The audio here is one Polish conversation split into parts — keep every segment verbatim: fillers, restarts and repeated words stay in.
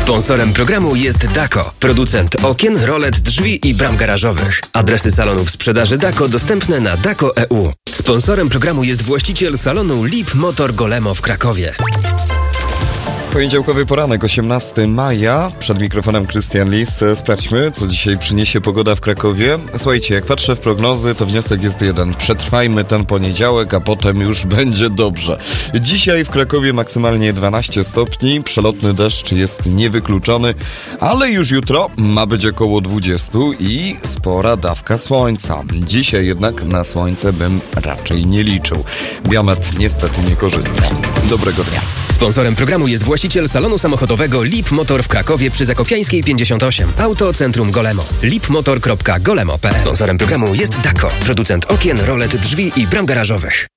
Sponsorem programu jest Dako, producent okien, rolet, drzwi i bram garażowych. Adresy salonów sprzedaży Dako dostępne na dako kropka e u. Sponsorem programu jest właściciel salonu Lip Motor Golemo w Krakowie. Poniedziałkowy poranek, osiemnastego maja. Przed mikrofonem Krystian Lis. Sprawdźmy, co dzisiaj przyniesie pogoda w Krakowie. Słuchajcie, jak patrzę w prognozy, to wniosek jest jeden. Przetrwajmy ten poniedziałek, a potem już będzie dobrze. Dzisiaj w Krakowie maksymalnie dwanaście stopni. Przelotny deszcz jest niewykluczony, ale już jutro ma być około dwadzieścia i spora dawka słońca. Dzisiaj jednak na słońce bym raczej nie liczył. Biomet niestety niekorzystny. Dobrego dnia. Sponsorem programu jest właściciel salonu samochodowego Lip Motor w Krakowie przy Zakopiańskiej pięćdziesiąt osiem. Auto Centrum Golemo. lipmotor kropka golemo kropka pe el. Sponsorem programu jest Dako, producent okien, rolet, drzwi i bram garażowych.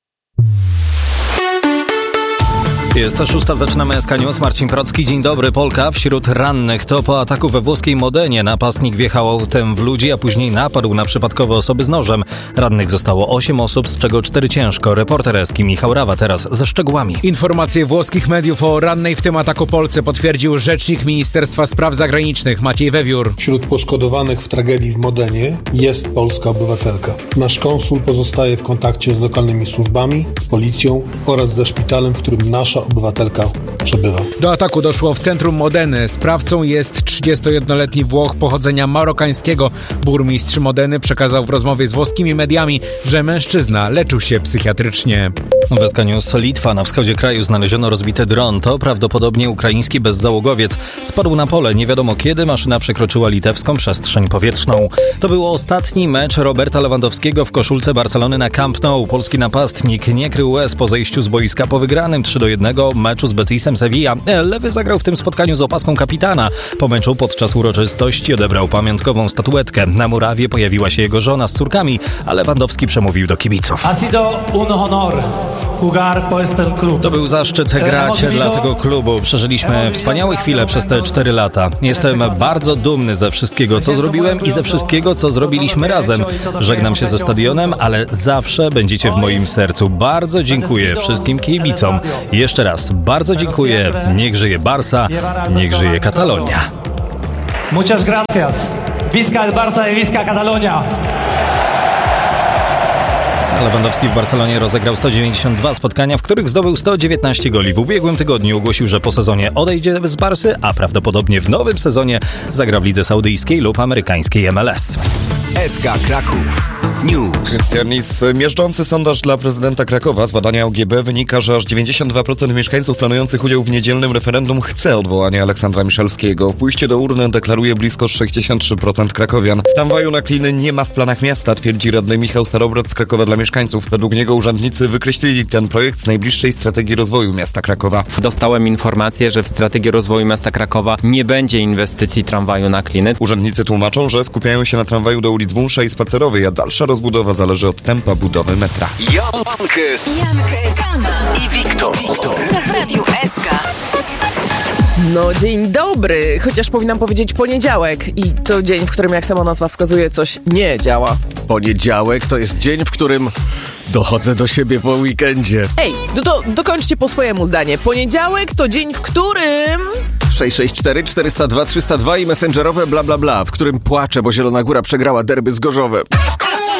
Jest to szósta, zaczynamy S K News. Marcin Procki, dzień dobry. Polka wśród rannych. To po ataku we włoskiej Modenie. Napastnik wjechał autem w ludzi, a później napadł na przypadkowe osoby z nożem. Rannych zostało osiem osób, z czego cztery ciężko. Reporter Eski Michał Rawa teraz ze szczegółami. Informacje włoskich mediów o rannej w tym ataku Polce potwierdził rzecznik Ministerstwa Spraw Zagranicznych Maciej Wewiór. Wśród poszkodowanych w tragedii w Modenie jest polska obywatelka. Nasz konsul pozostaje w kontakcie z lokalnymi służbami, z policją oraz ze szpitalem, w którym nasza obywatelka przebywa. Do ataku doszło w centrum Modeny. Sprawcą jest trzydziestojednoletni Włoch pochodzenia marokańskiego. Burmistrz Modeny przekazał w rozmowie z włoskimi mediami, że mężczyzna leczył się psychiatrycznie. W S K News. Litwa. Na wschodzie kraju znaleziono rozbity dron. To prawdopodobnie ukraiński bezzałogowiec. Spadł na pole. Nie wiadomo kiedy maszyna przekroczyła litewską przestrzeń powietrzną. To był ostatni mecz Roberta Lewandowskiego w koszulce Barcelony na Camp Nou. Polski napastnik nie krył łez po zejściu z boiska po wygranym trzy do jednego meczu z Betisem Sevilla. Lewy zagrał w tym spotkaniu z opaską kapitana. Po meczu podczas uroczystości odebrał pamiątkową statuetkę. Na murawie pojawiła się jego żona z córkami, a Lewandowski przemówił do kibiców. Ha sido un honor jugar por este club. To był zaszczyt grać dla tego klubu. Przeżyliśmy wspaniałe chwile przez te cztery lata. Jestem bardzo dumny ze wszystkiego, co zrobiłem i ze wszystkiego, co zrobiliśmy razem. Żegnam się ze stadionem, ale zawsze będziecie w moim sercu. Bardzo dziękuję wszystkim kibicom. Jeszcze raz bardzo dziękuję. Niech żyje Barca, niech żyje Katalonia. Muchas gracias. Visca el Barça y visca Catalonia. Lewandowski w Barcelonie rozegrał sto dziewięćdziesiąt dwa spotkania, w których zdobył sto dziewiętnaście goli. W ubiegłym tygodniu ogłosił, że po sezonie odejdzie z Barsy, a prawdopodobnie w nowym sezonie zagra w lidze saudyjskiej lub amerykańskiej M L S. S K Kraków News. Krystian Lis. Miażdżący sondaż dla prezydenta Krakowa z badania O G B wynika, że aż dziewięćdziesiąt dwa procent mieszkańców planujących udział w niedzielnym referendum chce odwołania Aleksandra Miszalskiego. Pójście do urny deklaruje blisko sześćdziesiąt trzy procent krakowian. Tramwaju na Kliny nie ma w planach miasta, twierdzi radny Michał Starobrot z Krakowa dla mieszkańców. Według niego urzędnicy wykreślili ten projekt z najbliższej strategii rozwoju miasta Krakowa. Dostałem informację, że w strategii rozwoju miasta Krakowa nie będzie inwestycji tramwaju na Kliny. Urzędnicy tłumaczą, że skupiają się na tramwaju do ulic Wąsza i Spacerowej, a dalsza rozbudowa zależy od tempa budowy metra. Jankes, Jankes, i Wiktor. w Radiu S K. No dzień dobry, chociaż powinnam powiedzieć poniedziałek i to dzień, w którym jak sama nazwa wskazuje coś nie działa. Poniedziałek to jest dzień, w którym dochodzę do siebie po weekendzie. Ej, no to dokończcie po swojemu zdanie. Poniedziałek to dzień, w którym... sześć sześć cztery czterysta dwa trzysta dwa i messengerowe bla bla bla, w którym płaczę, bo Zielona Góra przegrała derby z Gorzowem.